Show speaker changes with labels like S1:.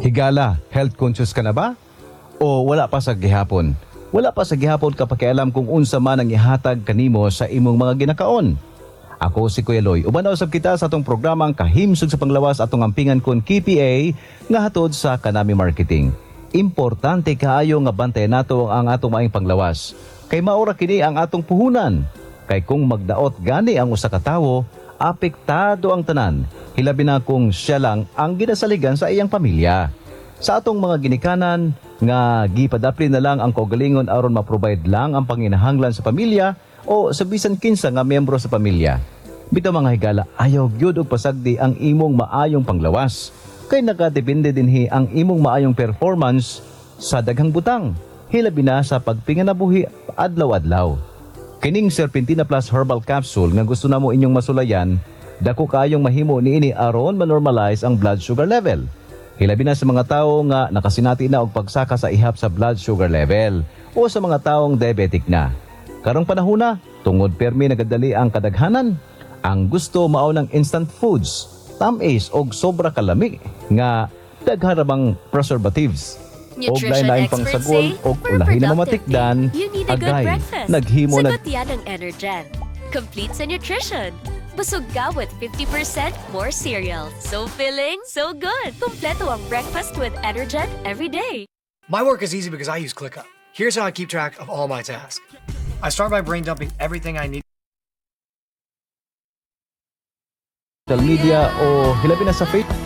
S1: Higala, health conscious ka na ba? O wala pa sa gihapon? Wala pa sa gihapon ka pakialam kung unsa man ang ihatag kanimo sa imong mga ginakaon. Ako si Kuya Loy. Uban usab kita sa atong programang Kahimsog sa Panglawas atong ampingan kon KPA nga hatod sa Kanami Marketing. Importante kaayo nga bantayan nato ang atong maayong panglawas. Kay maura kini ang atong puhunan. Kay kung magdaot gani ang usa ka tawo, apektado ang tanan. Hilabi na kung siya lang ang ginasaligan sa iyang pamilya. Sa atong mga ginikanan nga gipadapli na lang ang kaugalingon aron ma-provide lang ang panginahanglan sa pamilya o sa bisan kinsa nga miyembro sa pamilya. Bitaw mga higala, ayaw gyud og pasagdi ang imong maayong panglawas. Kay nakadepende dinhi ang imong maayong performance sa daghang butang. Hilabi na sa pagpinganabuhi adlaw-adlaw. Kining Serpentina Plus Herbal Capsule nga gusto namo inyong masulayan, dako kaayong mahimo niini aron ma-normalize ang blood sugar level. Hilabi na sa mga tao nga nakasinati na og pagsaka sa ihap sa blood sugar level o sa mga taong diabetic na. Karong panahona, tungod permi nagadali ang kadaghanan, ang gusto mao ng instant foods, tamis og sobra kalami nga daghan ra bang preservatives. Og lain-lain pang sagol og ulahi na mamatikdan, agay, naghimo
S2: Sagot yan ang Energen. Complete sa nutrition. Busog ka with 50% more cereal. So filling, so good. Kompleto ang breakfast with Energen every day.
S3: My work is easy because I use ClickUp. Here's how I keep track of all my tasks. I start by brain dumping everything I need.
S1: Social media o hilabi na sa Facebook.